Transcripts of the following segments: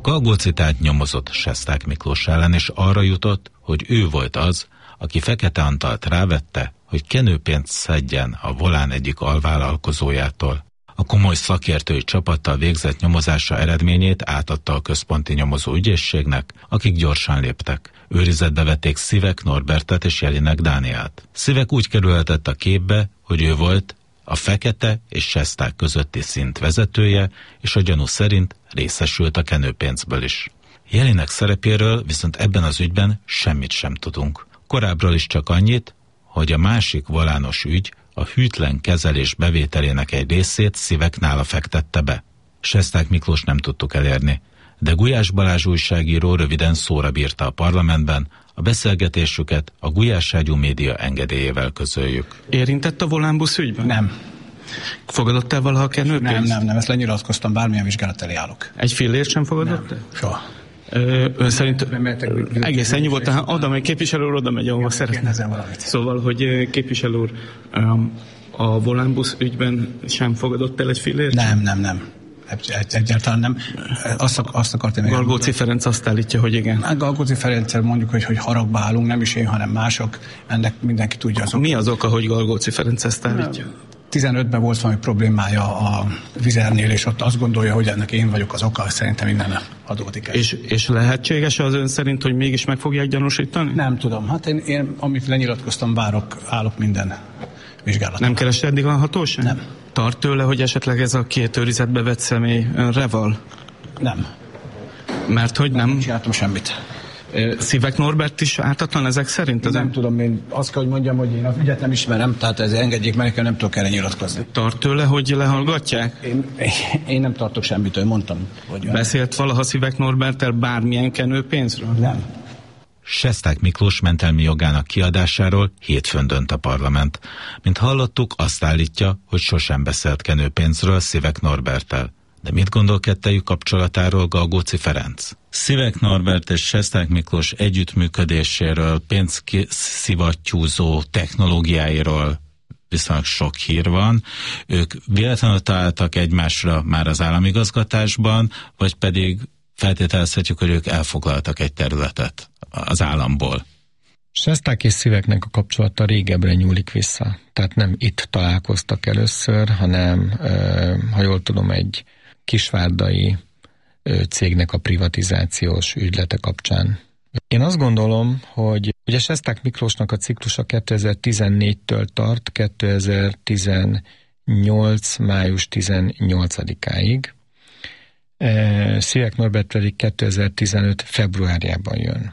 Galgóci tehát nyomozott Sesták Miklós ellen, és arra jutott, hogy ő volt az, aki Fekete Antalt rávette, hogy kenőpénzt szedjen a Volán egyik alvállalkozójától. A komoly szakértői csapattal végzett nyomozása eredményét átadta a központi nyomozó ügyészségnek, akik gyorsan léptek. Őrizetbe vették Szivek Norbertet és Jelinek Dánielt. Szivek úgy kerülhetett a képbe, hogy ő volt a Fekete és Sesták közötti szint vezetője, és a gyanú szerint részesült a kenőpénzből is. Jelinek szerepéről viszont ebben az ügyben semmit sem tudunk. Korábbról is csak annyit, hogy a másik volános ügy, a hűtlen kezelés bevételének egy részét Szivek nála fektette be. Sesták Miklós nem tudtuk elérni, de Gulyás Balázs újságíró röviden szóra bírta a parlamentben, a beszélgetésüket a Gulyáságyú média engedélyével közöljük. Érintett a Volánbusz ügyben? Nem. Fogadott el valaha kenőpénzt? Nem, ezt lenyilatkoztam, bármilyen vizsgálat elé állok. Egy fillért sem fogadott el? Soha. Ön szerint egész ennyi volt, tehát oda megy képviselő úr, oda megy, ahova szeretne. Szóval, hogy képviselő úr, a Volánbusz ügyben sem fogadott el egy fillért? Nem. Egyáltalán nem. Azt akartam még. Galgóci Ferenc azt állítja, hogy igen. Galgóci Ferenccel mondjuk, hogy haragba állunk, nem is én, hanem mások. Ennek mindenki tudja az oka. Mi az oka, hogy Galgóci Ferenc ezt állítja? 15-ben volt valami problémája a Vizernél, és ott azt gondolja, hogy ennek én vagyok az oka, szerintem innen adódik ez. És lehetséges az ön szerint, hogy mégis meg fogják gyanúsítani? Nem tudom. Hát én amit lenyilatkoztam, állok minden vizsgálatot. Nem kereste eddig a hatóság? Nem. Tart tőle, hogy esetleg ez a két őrizetbe vett személy önre val? Nem. Mert hogy nem? Nem csináltam semmit. Szivek Norbert is ártatlan ezek szerint? Nem tudom, én azt kell, hogy mondjam, hogy én az ügyet nem ismerem, tehát ez engedjék meg, nem tudok erre nyilatkozni. Tart tőle, hogy lehallgatják? Én nem tartok semmit, mondtam. Hogy beszélt valaha Szivek Norberttel bármilyen kenőpénzről? Nem. Sesták Miklós mentelmi jogának kiadásáról hétfőn dönt a parlament. Mint hallottuk, azt állítja, hogy sosem beszélt kenőpénzről Szivek Norberttel. De mit gondol kettejük kapcsolatáról Galgóci Ferenc? Szivek Norbert és Sesták Miklós együttműködéséről, pénzszivattyúzó technológiáiról viszonylag sok hír van. Ők véletlenül találtak egymásra már az államigazgatásban, vagy pedig feltételezhetjük, hogy ők elfoglaltak egy területet az államból. Sesták és Sziveknek a kapcsolata régebbre nyúlik vissza. Tehát nem itt találkoztak először, hanem, ha jól tudom, egy kisvárdai cégnek a privatizációs ügylete kapcsán. Én azt gondolom, hogy ugye Sesták Miklósnak a ciklusa 2014-től tart 2018. május 18-áig. Szivek Norbert pedig 2015. februárjában jön.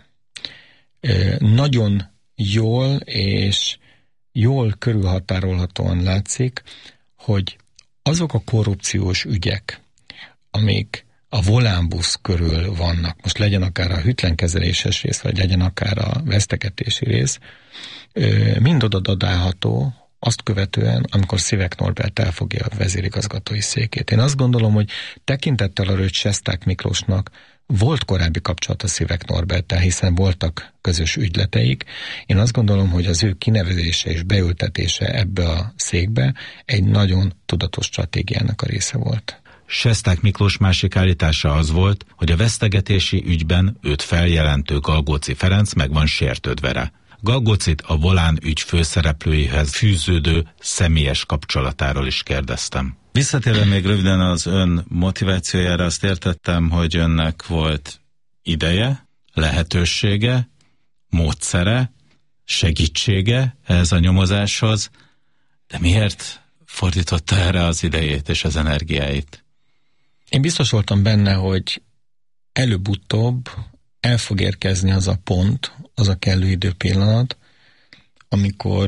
Nagyon jól és jól körülhatárolhatóan látszik, hogy azok a korrupciós ügyek, amik a Volánbusz körül vannak, most legyen akár a hűtlenkezeléses rész, vagy legyen akár a vesztegetési rész, mind oda dadálható azt követően, amikor Szivek Norbert elfogja a vezérigazgatói székét. Én azt gondolom, hogy tekintettel arra, hogy Sesták Miklósnak volt korábbi kapcsolata Szivek Norberttel, hiszen voltak közös ügyleteik. Én azt gondolom, hogy az ő kinevezése és beültetése ebbe a székbe egy nagyon tudatos stratégiának a része volt. Sesták Miklós másik állítása az volt, hogy a vesztegetési ügyben őt feljelentő Galgóci Ferenc meg van sértődve rá. Galgócit a Volán ügy főszereplőihez fűződő személyes kapcsolatáról is kérdeztem. Visszatérve még röviden az ön motivációjára, azt értettem, hogy önnek volt ideje, lehetősége, módszere, segítsége ehhez a nyomozáshoz, de miért fordította erre az idejét és az energiáit? Én biztos voltam benne, hogy előbb-utóbb el fog érkezni az a pont, az a kellő időpillanat, amikor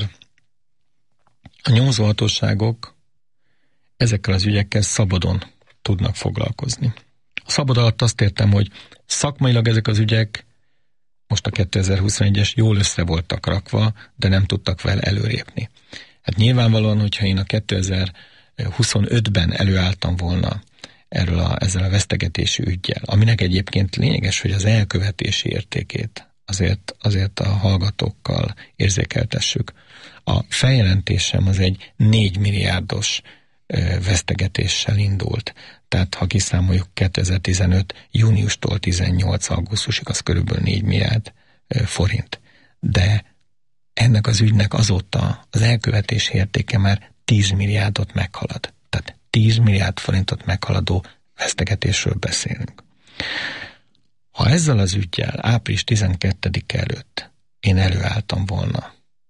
a nyomozóhatóságok ezekkel az ügyekkel szabadon tudnak foglalkozni. A szabad alatt azt értem, hogy szakmailag ezek az ügyek most a 2021-es jól össze voltak rakva, de nem tudtak vele előrépni. Hát nyilvánvalóan, hogyha én a 2025-ben előálltam volna ezzel a vesztegetési üggyel, aminek egyébként lényeges, hogy az elkövetési értékét azért a hallgatókkal érzékeltessük. A feljelentésem az egy 4 milliárdos vesztegetéssel indult. Tehát ha kiszámoljuk 2015. júniustól 18. augusztusig, az körülbelül 4 milliárd forint. De ennek az ügynek azóta az elkövetés értéke már 10 milliárdot meghalad. Tehát 10 milliárd forintot meghaladó vesztegetésről beszélünk. Ha ezzel az üggyel április 12 előtt én előálltam volna,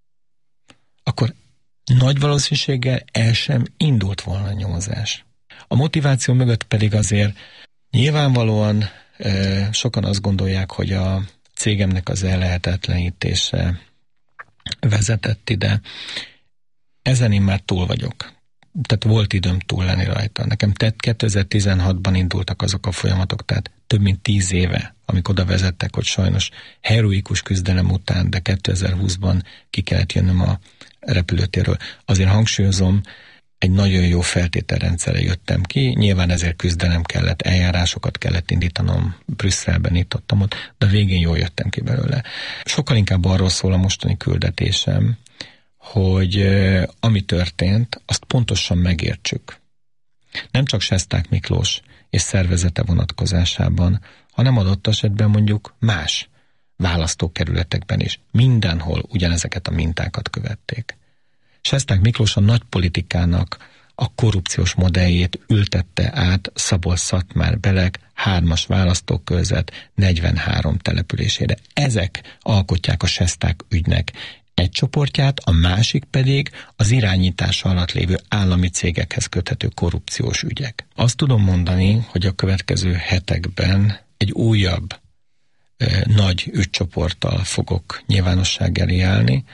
akkor nagy valószínűséggel el sem indult volna a nyomozás. A motiváció mögött pedig azért nyilvánvalóan sokan azt gondolják, hogy a cégemnek az ellehetetlenítése vezetett ide. Ezen én már túl vagyok. Tehát volt időm túl lenni rajta. Nekem 2016-ban indultak azok a folyamatok, tehát több mint 10 éve, amik oda vezettek, hogy sajnos heroikus küzdelem után, de 2020-ban ki kellett jönnöm a repülőtérről. Azért hangsúlyozom, egy nagyon jó feltételrendszerre jöttem ki, nyilván ezért küzdelem kellett, eljárásokat kellett indítanom, Brüsszelben nyitottam ott, de a végén jól jöttem ki belőle. Sokkal inkább arról szól a mostani küldetésem, hogy ami történt, azt pontosan megértsük. Nem csak Sesták Miklós és szervezete vonatkozásában, hanem adott esetben mondjuk más választókerületekben is. Mindenhol ugyanezeket a mintákat követték. Sesták Miklós a nagy politikának a korrupciós modelljét ültette át Szabolcs-Szatmár-Beleg 3-as választókörzet 43 településére. Ezek alkotják a Sesták ügynek egy csoportját, a másik pedig az irányítása alatt lévő állami cégekhez köthető korrupciós ügyek. Azt tudom mondani, hogy a következő hetekben egy újabb nagy ügycsoporttal fogok nyilvánosság elé állni,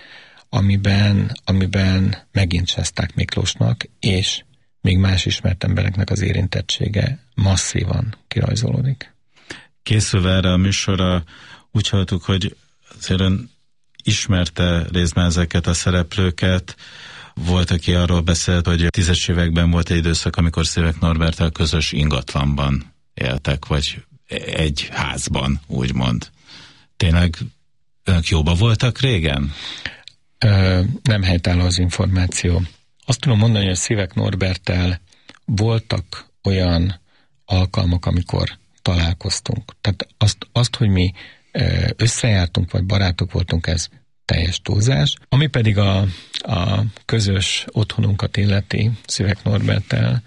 amiben megint Sesták Miklósnak és még más ismert embereknek az érintettsége masszívan kirajzolódik. Készülve erre a műsorra úgy hallottuk, hogy azért ismerte részben ezeket a szereplőket. Volt, aki arról beszélt, hogy 10-es években volt egy időszak, amikor Szivek Norberttel közös ingatlanban éltek, vagy egy házban, úgymond. Tényleg önök jóba voltak régen? Nem helytálló az információ. Azt tudom mondani, hogy Szivek Norberttel voltak olyan alkalmak, amikor találkoztunk. Tehát azt hogy mi összejártunk, vagy barátok voltunk, ez teljes túlzás. Ami pedig a közös otthonunkat illeti Szivek Norberttel,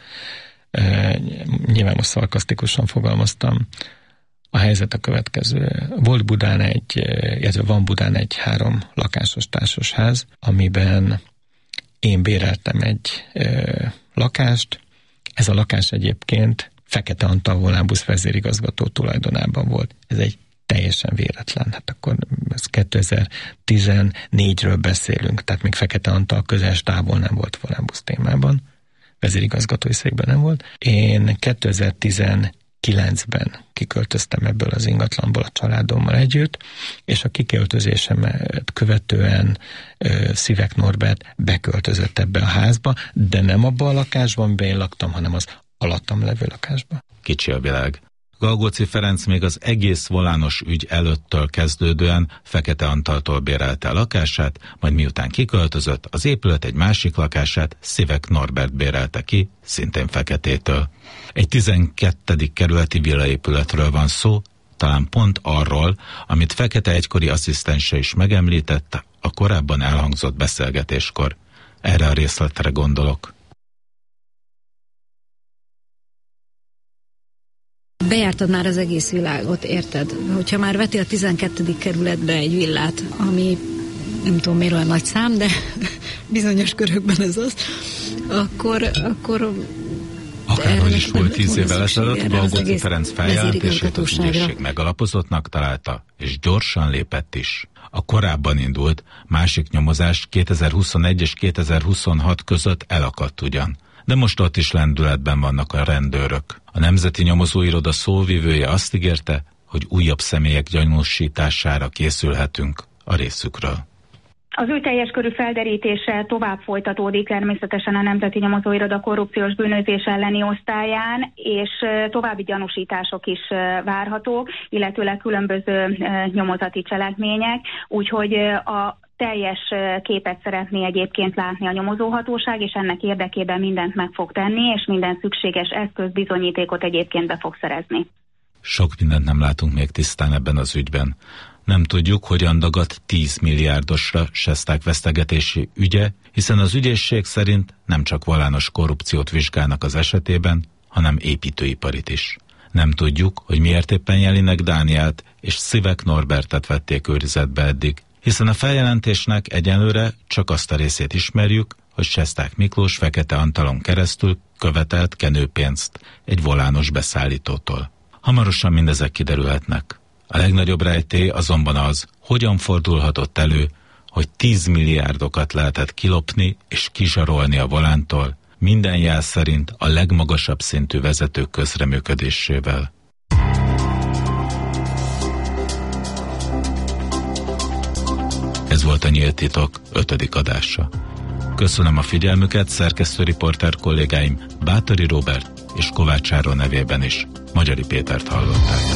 nyilván most szarkasztikusan fogalmaztam, a helyzet a következő. Volt Budán illetve van Budán egy 3 lakásos társasház, amiben én béreltem egy lakást. Ez a lakás egyébként Fekete Antal Volánbusz vezérigazgató tulajdonában volt. Ez egy teljesen véletlen. Hát akkor 2014-ről beszélünk, tehát még Fekete Antal közel távol nem volt Volánbusz témában. Vezérigazgatói székben nem volt. Én 2019-ben kiköltöztem ebből az ingatlanból a családommal együtt, és a kiköltözésemet követően Szivek Norbert beköltözött ebbe a házba, de nem abba a lakásban, amiben én laktam, hanem az alattam levő lakásba. Kicsi a világ. Galgóci Ferenc még az egész volános ügy előttől kezdődően Fekete Antaltól bérelte a lakását, majd miután kiköltözött, az épület egy másik lakását Szivek Norbert bérelte ki, szintén Feketétől. Egy 12. kerületi villaépületről van szó, talán pont arról, amit Fekete egykori asszisztense is megemlített a korábban elhangzott beszélgetéskor. Erre a részletre gondolok. Bejártad már az egész világot, érted? Hogyha már vettél a 12. kerületbe egy villát, ami nem tudom miért olyan nagy szám, de bizonyos körökben ez az, akkor akárhogy is volt 10 évvel ezelőtt, Galgóci Ferenc feljelentését az ügyészség megalapozottnak találta, és gyorsan lépett is. A korábban indult másik nyomozás 2021 és 2026 között elakadt ugyan. De most ott is lendületben vannak a rendőrök. A Nemzeti Nyomozóiroda szóvivője azt ígérte, hogy újabb személyek gyanúsítására készülhetünk a részükről. Az ügy teljes körű felderítése tovább folytatódik természetesen a Nemzeti Nyomozóiroda korrupciós bűnözés elleni osztályán, és további gyanúsítások is várhatók, illetőleg különböző nyomozati cselekmények, úgyhogy a teljes képet szeretné egyébként látni a nyomozóhatóság, és ennek érdekében mindent meg fog tenni, és minden szükséges eszköz, bizonyítékot egyébként be fog szerezni. Sok mindent nem látunk még tisztán ebben az ügyben. Nem tudjuk, hogyan dagadt 10 milliárdosra Sesták vesztegetési ügye, hiszen az ügyészség szerint nem csak volános korrupciót vizsgálnak az esetében, hanem építőiparit is. Nem tudjuk, hogy miért éppen Jelinek Dánielt és Szivek Norbertet vették őrizetbe eddig, hiszen a feljelentésnek egyenlőre csak azt a részét ismerjük, hogy Sesták Miklós Fekete Antalon keresztül követelt kenőpénzt egy volános beszállítótól. Hamarosan mindezek kiderülhetnek. A legnagyobb rejtély azonban az, hogyan fordulhatott elő, hogy 10 milliárdokat lehetett kilopni és kizsarolni a volántól, minden jel szerint a legmagasabb szintű vezetők közreműködésével. Ez volt a Nyílt Titok 5. adása. Köszönöm a figyelmüket, szerkesztőriporter kollégáim Bátori Róbert és Kovács Áron nevében is. Magyari Pétert hallották.